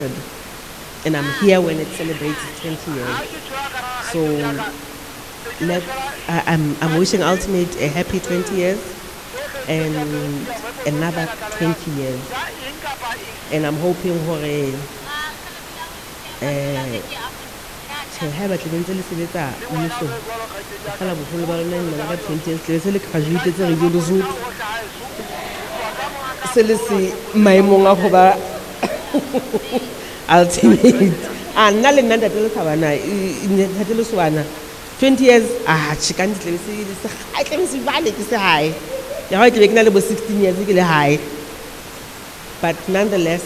and I'm here when it celebrates 20 years. So let I'm wishing Ultimate a happy 20 years and another 20 years. And I'm hoping for a ha ba tle ntse le sebetsa mmuso fela bogolo ba lona nna ka 20 years tle se le graduate re le Lesotho se le se maemong a go ba ultimate nna le nna ntate le thabana ntate le swana 20 years chikane tle se ga tle se vale ke se high ya ga tle ke na le bo 16 years ke le high but nonetheless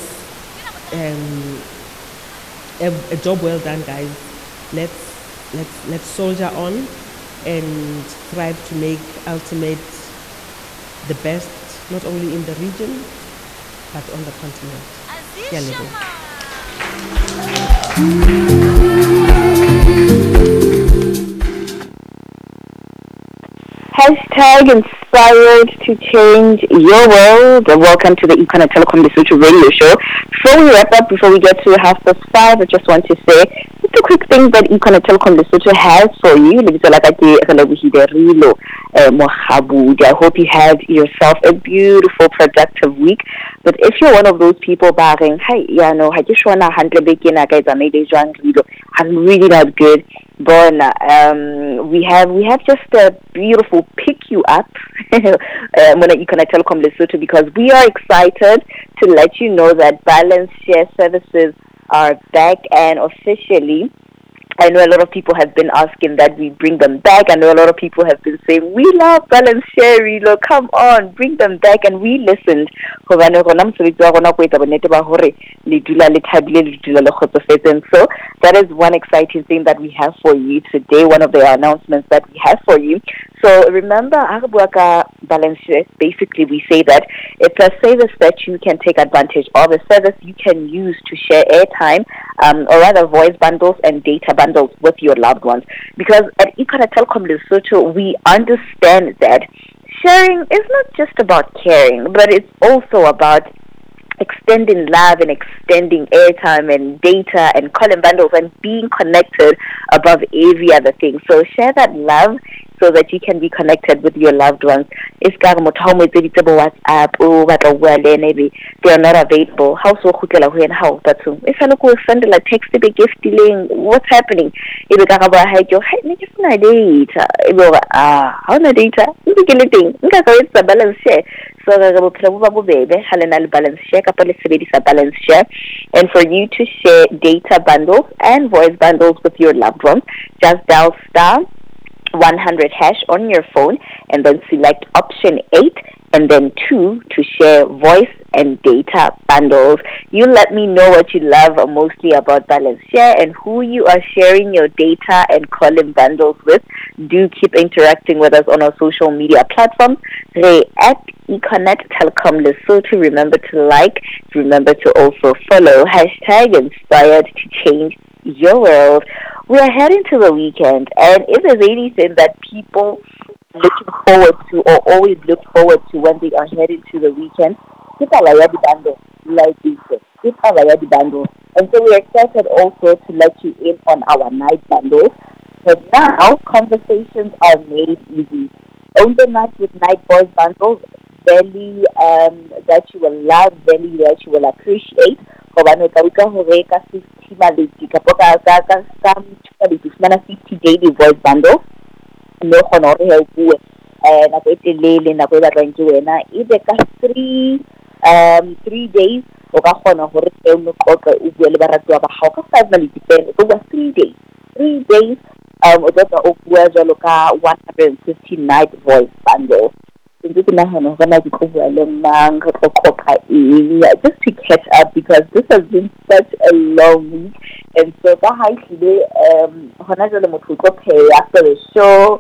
a job well done, guys. Let's soldier on and strive to make Ultimate the best, not only in the region but on the continent. Hashtag inspired to change your world. Welcome to the Econa Telecom Lesotho radio show. Before we wrap up, before we get to 5:30, I just want to say just a quick thing that Econa Telecom Lesotho has for you. I hope you had yourself a beautiful, productive week. But if you're one of those people barring, hey, I just want to I'm really not good. Bona, we have just a beautiful pick you up Mona Econa Telecom Lesotho, because we are excited to let you know that Balance Share services are back, and officially I know a lot of people have been asking that we bring them back. I know a lot of people have been saying, we love Balance Share, Rilo, come on, bring them back. And we listened. So that is one exciting thing that we have for you today, one of the announcements that we have for you. So remember, Balance Share, basically we say that it's a service that you can take advantage of, a service you can use to share airtime, or rather voice bundles and data bundles with your loved ones. Because at Econa Telecom Lesotho, we understand that sharing is not just about caring, but it's also about extending love and extending airtime and data and calling bundles and being connected above every other thing. So share that love so that you can be connected with your loved ones. If WhatsApp they are not available, how so how but if I look send a text be gifting, what's happening? If you have data, how na data? It's a balance share. So balance share, balance share, and for you to share data bundles and voice bundles with your loved ones, just dial *100# on your phone and then select option 8 and then 2 to share voice and data bundles. You let me know what you love mostly about Balance Share and who you are sharing your data and calling bundles with. Do keep interacting with us on our social media platforms. At Econa Telecom Lesotho. Remember to like, remember to also follow #inspired to change your world. We are heading to the weekend, and if there's anything that people looking forward to or always look forward to when they are heading to the weekend, it's Alayadi Bando, like we said. It's Alayadi Bando. And so we're excited also to let you in on our night bundles. But now, conversations are made easy. On the night with night voice bundles, value that you will love, value that you will appreciate. 50 daily voice bundles. No honor help you. Nako e telele nako e batlang ke wena e be ka 3 days o ka kgona hore o moqoqe o bue le baratuwa ba hao ka 5 minutes fela o ba 3 days. 3 days o tla o bua jalo ka 150 night voice bundles. Just to catch up, because this has been such a long week, and so after the show,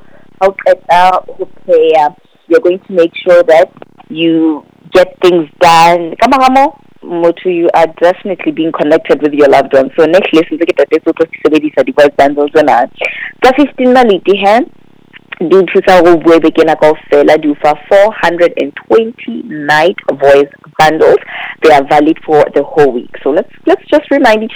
you're going to make sure that you get things done. You are definitely being connected with your loved ones. So next lesson, device bundles 15 di thusa go bue bekena kaofela di ufa 420 night voice bundles. They are valid for the whole week. So let's just remind each